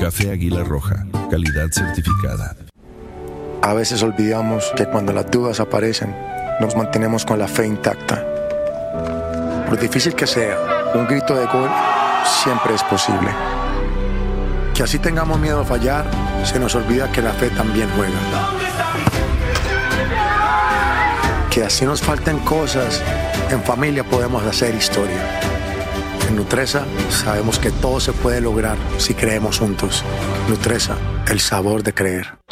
Café Águila Roja, calidad certificada. A veces olvidamos que cuando las dudas aparecen, nos mantenemos con la fe intacta. Por difícil que sea, un grito de gol siempre es posible. Que así tengamos miedo a fallar, se nos olvida que la fe también juega. Que así nos falten cosas, en familia podemos hacer historia. En Nutresa sabemos que todo se puede lograr si creemos juntos. Nutresa, el sabor de creer.